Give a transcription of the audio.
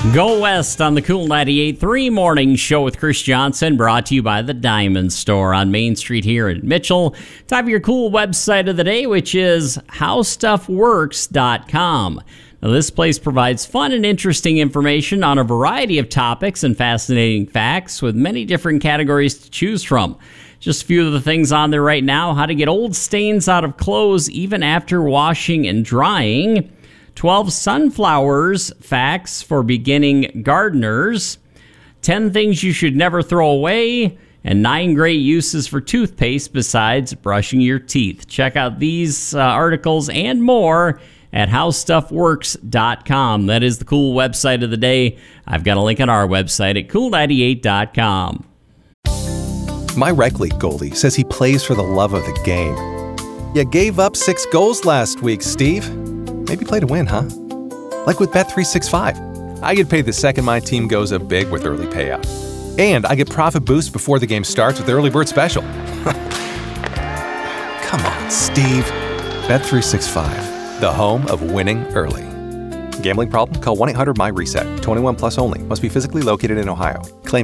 Go West on the Cool 98.3 Morning Show with Chris Johnson, brought to you by the Diamond Store on Main Street here in Mitchell. Time for your cool website of the day, which is howstuffworks.com. Now, this place provides fun and interesting information on a variety of topics and fascinating facts with many different categories to choose from. Just a few of the things on there right now: how to get old stains out of clothes even after washing and drying, 12 sunflowers facts for beginning gardeners, 10 things you should never throw away, and 9 great uses for toothpaste besides brushing your teeth. Check out these articles and more at howstuffworks.com. That is the cool website of the day. I've got a link on our website at cool98.com. My rec league goalie says he plays for the love of the game. You gave up 6 goals last week, Steve. Maybe play to win, huh? Like with Bet365. I get paid the second my team goes up big with early payout. And I get profit boost before the game starts with Early Bird Special. Come on, Steve. Bet365, the home of winning early. Gambling problem? Call 1-800-MY-RESET. 21 plus only. Must be physically located in Ohio. Claim